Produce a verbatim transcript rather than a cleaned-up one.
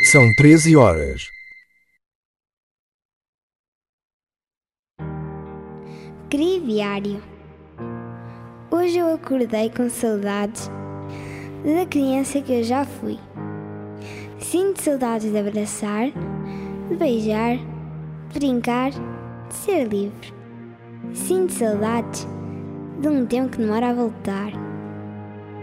São treze horas. Criviário. Hoje eu acordei com saudades da criança que eu já fui. Sinto saudades de abraçar, de beijar, de brincar, de ser livre. Sinto saudades de um tempo que demora a voltar.